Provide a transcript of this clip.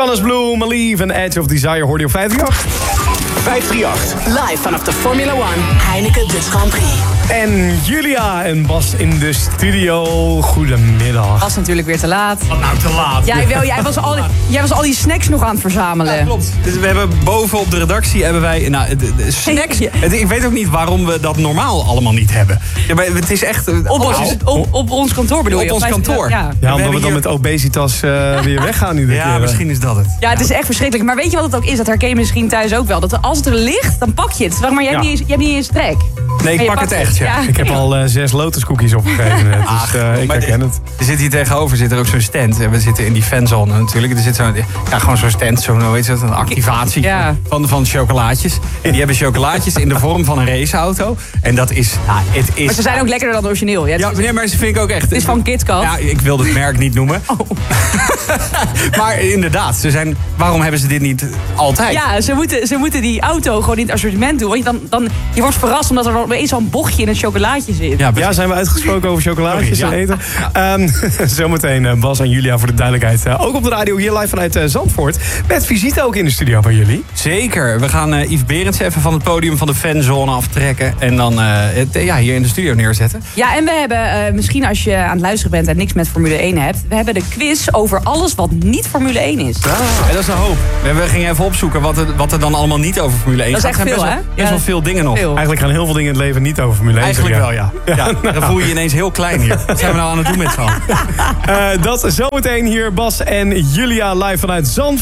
Jonas Blue, Malieve en Edge of Desire hoorde je op 538. 538. Live vanaf de Formula 1 Heineken Dutch Grand Prix. En Julia en Bas in de studio. Goedemiddag. Was natuurlijk weer te laat. Wat nou te laat? Jij was al die snacks nog aan het verzamelen. Ja, klopt. Dus we hebben boven op de redactie hebben wij de snacks. Ik weet ook niet waarom we dat normaal allemaal niet hebben. Ja, maar het is echt... Op ons kantoor bedoel je? Op ons kantoor. Ja, omdat we dan met obesitas weer weggaan iedere keer. Ja, misschien is dat het. Ja, het is echt verschrikkelijk. Maar weet je wat het ook is? Dat herken je misschien thuis ook wel. Dat als het er ligt, dan pak je het. Maar je hebt niet eens trek. Nee, ik pak het echt. Ja. Ik heb al 6 lotuscookies opgegeven. Dus ik herken het. Er zit hier tegenover zit er ook zo'n stand. En we zitten in die fanzone natuurlijk. Er zit gewoon zo'n stand, een activatie van chocolaatjes. En die hebben chocolaatjes in de vorm van een raceauto. En dat is... Maar ze zijn ook lekkerder dan origineel. Ja, maar ze vind ik ook echt... Het is van KitKat. Ja, ik wil het merk niet noemen. Oh. Maar inderdaad, waarom hebben ze dit niet altijd? Ja, ze moeten die auto gewoon in het assortiment doen. Want je wordt verrast omdat er opeens zo'n bochtje in het chocolaatje zit. Ja, zijn we uitgesproken over chocolaatjes en eten? Ja. Zometeen Bas en Julia voor de duidelijkheid. Ook op de radio hier live vanuit Zandvoort. Met visite ook in de studio bij jullie. Zeker. We gaan Yves Berends even van het podium van de fanzone aftrekken. En dan hier in de studio neerzetten. Ja, en we hebben, misschien als je aan het luisteren bent en niks met Formule 1 hebt. We hebben de quiz over alles wat niet Formule 1 is. Ja, dat is een hoop. We gingen even opzoeken wat er dan allemaal niet over Formule 1 gaat. Dat is echt veel, hè? Best wel veel dingen nog. Eigenlijk gaan heel veel dingen in het leven niet over Formule 1. Eigenlijk wel, ja. Dan voel je je ineens heel klein hier. Wat zijn we nou aan het doen met z'n allen? Dat zometeen hier Bas en Julia live vanuit Zandvoort.